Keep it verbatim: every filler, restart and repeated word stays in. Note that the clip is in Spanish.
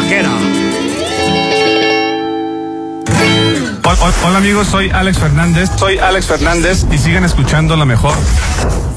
vaquera. Hola amigos, soy Alex Fernández. Soy Alex Fernández y sigan escuchando la mejor.